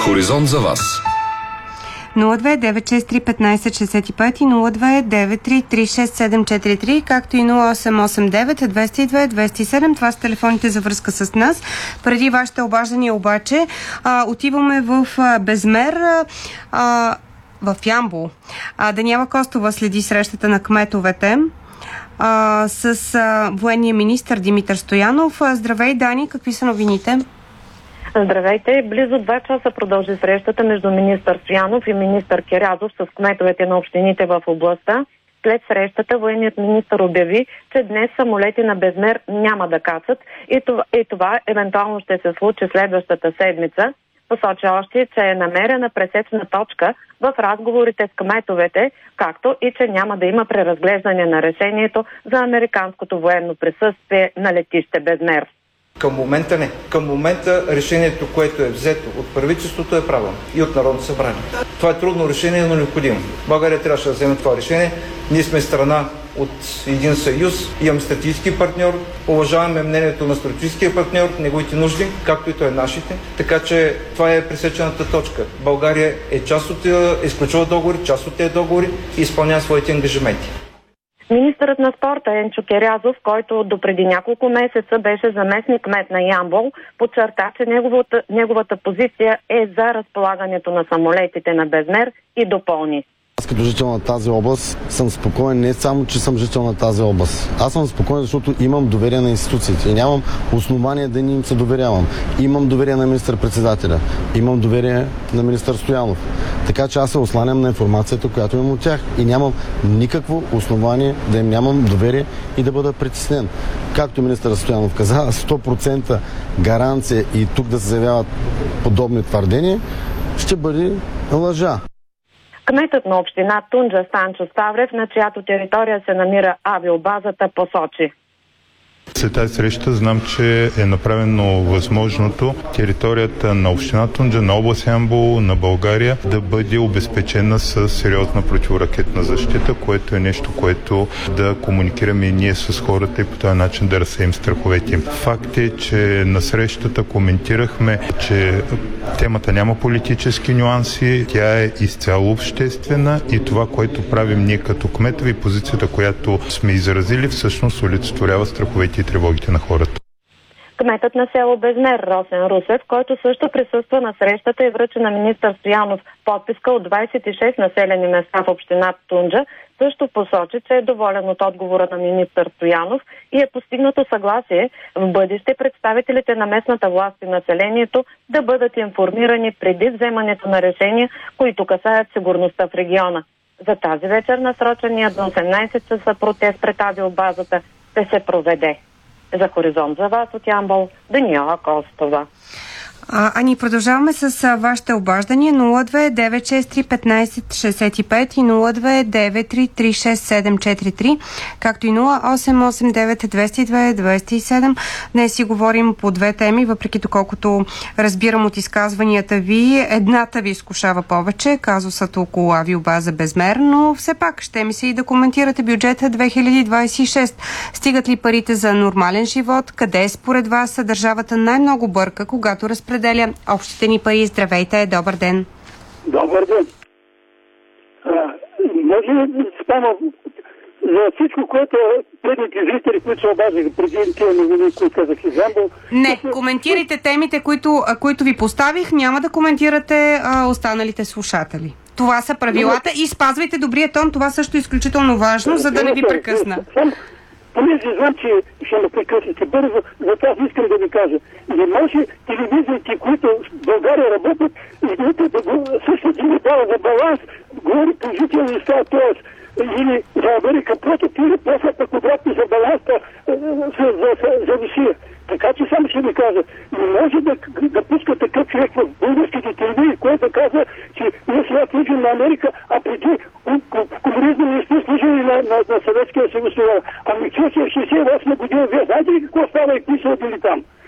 Хоризонт за вас. 029631565 и 029336743, както и 0889-202-207. Това са телефоните за връзка с нас. Преди вашите обаждания обаче отиваме в Безмер, в Ямбол. Даниела Костова следи срещата на кметовете с военния министър Димитър Стоянов. Здравей, Дани, какви са новините? Здравейте! Близо 2 часа продължи срещата между министър Стоянов и министър Кирязов с кметовете на общините в областта. След срещата военният министър обяви, че днес самолети на Безмер няма да кацат и това евентуално ще се случи следващата седмица. Посочи още, че е намерена пресечна точка в разговорите с кметовете, както и че няма да има преразглеждане на решението за американското военно присъствие на летище Безмер. Към момента не. Към момента решението, което е взето от правителството, е правилно и от Народното събрание. Това е трудно решение, но необходимо. България трябваше да вземе това решение. Ние сме страна от един съюз, имаме стратегически партньор, уважаваме мнението на стратегическия партньор, неговите нужди, както и той нашите. Така че това е пресечената точка. България е изключила договори, част от тези договори и изпълнява своите ангажименти. Министърът на спорта Енчо Кирязов, който допреди няколко месеца беше заместник кмет на Ямбол, подчерта, че неговата позиция е за разполагането на самолетите на Безмер и допълни. Аз като жител на тази област съм спокоен не само, че съм жител на тази област. Аз съм спокоен, защото имам доверие на институциите и нямам основание да не им се доверявам. Имам доверие на министър-председателя, имам доверие на министър Стоянов. Така че аз се осланям на информацията, която имам от тях и нямам никакво основание да им нямам доверие и да бъда притеснен. Както министър Стоянов каза, 100% гаранция и тук да се заявяват подобни твърдения, ще бъде лъжа. Кметът на община Тунджа Станчо Ставрев, на чиято територия се намира авиобазата, посочи. След тази среща знам, че е направено възможното територията на община Тунджа, на област Ямбол, на България да бъде обезпечена с сериозна противоракетна защита, което е нещо, което да комуникираме и ние с хората и по този начин да разсеем страховете им. Факт е, че на срещата коментирахме, че темата няма политически нюанси, тя е изцяло обществена и това, което правим ние като кметови, позицията, която сме изразили, всъщност олицетворява страховете и тревогите на хората. Кметът на село Безмер Росен Русев, който също присъства на срещата и връчи на министър Стоянов подписка от 26 населени места в община Тунджа, също посочи, че е доволен от отговора на министър Стоянов и е постигнато съгласие в бъдеще представителите на местната власт и населението да бъдат информирани преди вземането на решения, които касаят сигурността в региона. За тази вечер насрочения до 18 часа протест пред авиобазата ще се проведе. За Хоризонт за вас от Ямбол, Даниела Костова. Ние продължаваме с вашите обаждания 029631565 и 029336743, както и 0889-202-207. Днес си говорим по две теми, въпреки доколкото разбирам от изказванията ви, едната ви изкушава повече, казусът около авиобаза Безмер, но все пак ще ми се и да коментирате бюджета 2026. Стигат ли парите за нормален живот? Къде според вас държавата най-много бърка, когато разпределя общите ни пари? Здравейте, добър ден. Добър ден. Може ли спомням за всичко, което предните зрители, които се обажиха преди тия новини, които казах и Замбол? Не, коментирайте темите, които ви поставих, няма да коментирате останалите слушатели. Това са правилата и спазвайте добрия тон, това също е изключително важно, за да не ви прекъсна. Понеже знам, че ще ме прекъснете бързо, затова искам да ви кажа. Не може телевизиите, които в България работят, също ти не дава за баланс, говори положителни неща, т.е. или за Америка против, или после пък обратно за баланса за Русия. Така че само ще ви кажа, не може да пуска такъв човек в българските телевизии, който да казва, че ние сега служим на Америка, а преди комунизма не сте служили на Съветския съюз. Ами че в 68 година, вие знаете ли какво става и кои са били там?